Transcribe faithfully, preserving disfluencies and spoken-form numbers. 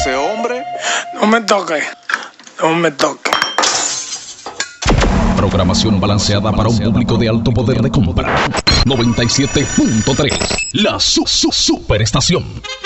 ese hombre. No me toque, no me toque. Programación balanceada para un público de alto poder de compra. noventa y siete punto tres, la su, su, superestación.